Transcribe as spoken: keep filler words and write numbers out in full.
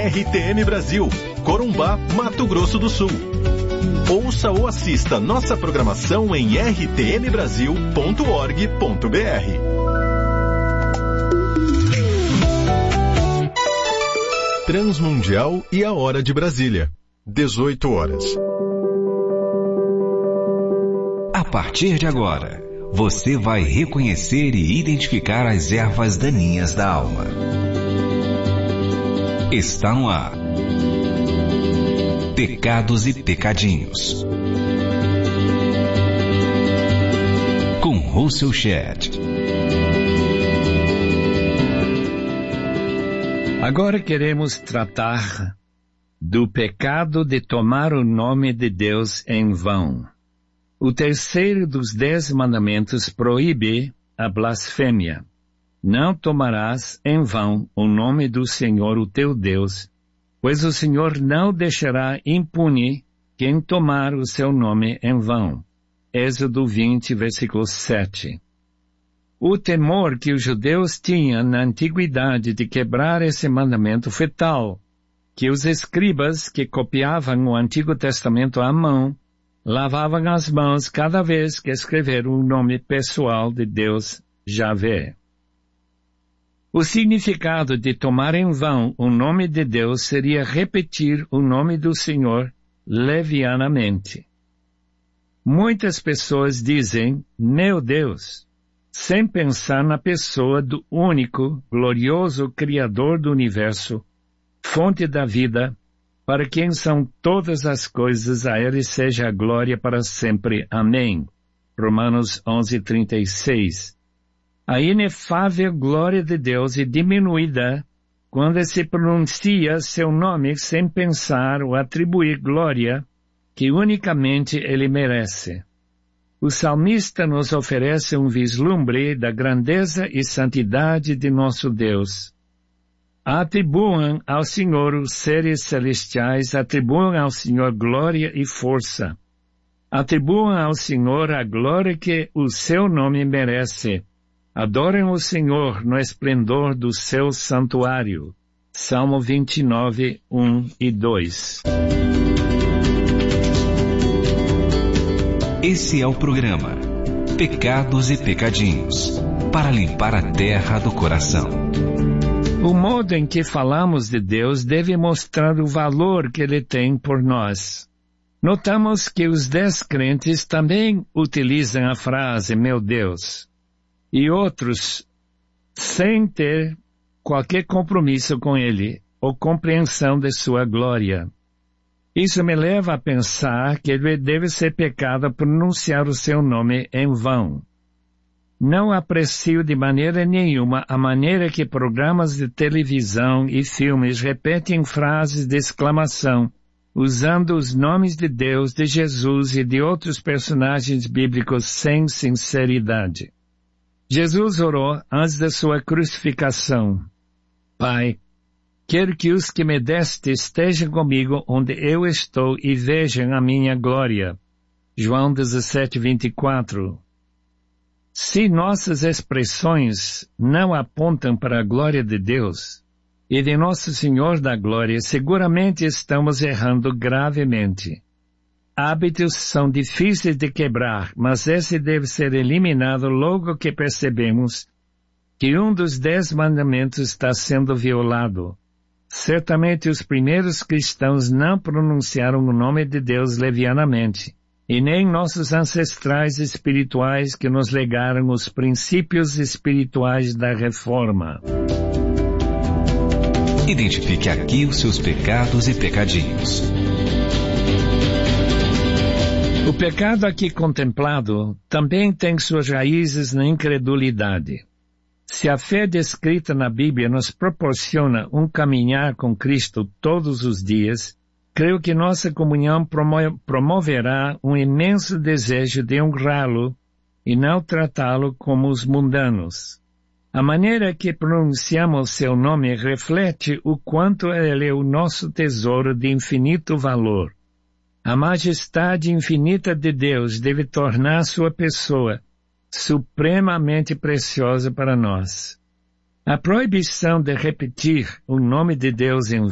R T M Brasil, Corumbá, Mato Grosso do Sul. Ouça ou assista nossa programação em r t m brasil ponto org ponto b r. Transmundial e a Hora de Brasília, dezoito horas. A partir de agora, você vai reconhecer e identificar as ervas daninhas da alma. Está no ar. Pecados e Pecadinhos. Com Russell Shedd. Agora queremos tratar do pecado de tomar o nome de Deus em vão. O terceiro dos dez mandamentos proíbe a blasfêmia. Não tomarás em vão o nome do Senhor, o teu Deus, pois o Senhor não deixará impune quem tomar o seu nome em vão. Êxodo vinte, versículo sete. O temor que os judeus tinham na antiguidade de quebrar esse mandamento foi tal, que os escribas que copiavam o Antigo Testamento à mão, lavavam as mãos cada vez que escreveram o nome pessoal de Deus, Javé. O significado de tomar em vão o nome de Deus seria repetir o nome do Senhor levianamente. Muitas pessoas dizem, meu Deus, sem pensar na pessoa do único, glorioso Criador do universo, fonte da vida, para quem são todas as coisas, a Ele seja a glória para sempre. Amém. Romanos onze, trinta e seis. A inefável glória de Deus é diminuída quando se pronuncia seu nome sem pensar ou atribuir glória que unicamente Ele merece. O salmista nos oferece um vislumbre da grandeza e santidade de nosso Deus. Atribuam ao Senhor os seres celestiais, atribuam ao Senhor glória e força. Atribuam ao Senhor a glória que o seu nome merece. Adorem o Senhor no esplendor do seu santuário. Salmo vinte e nove, um e dois. Esse é o programa Pecados e Pecadinhos, para limpar a terra do coração. O modo em que falamos de Deus deve mostrar o valor que Ele tem por nós. Notamos que os descrentes também utilizam a frase, meu Deus, e outros, sem ter qualquer compromisso com Ele ou compreensão de sua glória. Isso me leva a pensar que deve ser pecado pronunciar o seu nome em vão. Não aprecio de maneira nenhuma a maneira que programas de televisão e filmes repetem frases de exclamação, usando os nomes de Deus, de Jesus e de outros personagens bíblicos sem sinceridade. Jesus orou antes da sua crucificação. Pai, quero que os que me deste estejam comigo onde eu estou e vejam a minha glória. João dezessete, vinte e quatro. Se nossas expressões não apontam para a glória de Deus e de Nosso Senhor da Glória, seguramente estamos errando gravemente. Hábitos são difíceis de quebrar, mas esse deve ser eliminado logo que percebemos que um dos dez mandamentos está sendo violado. Certamente os primeiros cristãos não pronunciaram o nome de Deus levianamente, e nem nossos ancestrais espirituais que nos legaram os princípios espirituais da reforma. Identifique aqui os seus pecados e pecadinhos. O pecado aqui contemplado também tem suas raízes na incredulidade. Se a fé descrita na Bíblia nos proporciona um caminhar com Cristo todos os dias, creio que nossa comunhão promo- promoverá um imenso desejo de honrá-lo e não tratá-lo como os mundanos. A maneira que pronunciamos seu nome reflete o quanto ele é o nosso tesouro de infinito valor. A majestade infinita de Deus deve tornar sua pessoa supremamente preciosa para nós. A proibição de repetir o nome de Deus em